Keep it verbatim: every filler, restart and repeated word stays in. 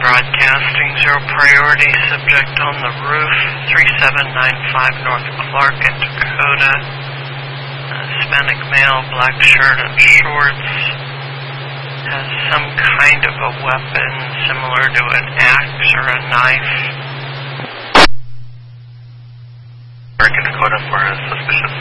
broadcasting, zero priority, subject on the roof, three seven nine five North Clark in Dakota. Uh, Hispanic male, black shirt and shorts. Has some kind of a weapon similar to an axe or a knife. Clark in Dakota for a suspicious